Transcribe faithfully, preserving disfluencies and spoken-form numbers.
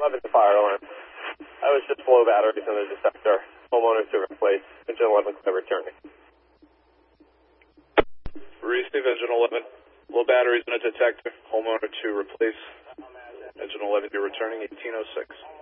eleven to fire alarm. I was just low batteries in the detector. Homeowner to replace. Engine eleven clear returning. Receive engine eleven. Low batteries in a detector. Homeowner to replace. Engine eleven, you're returning eighteen oh six.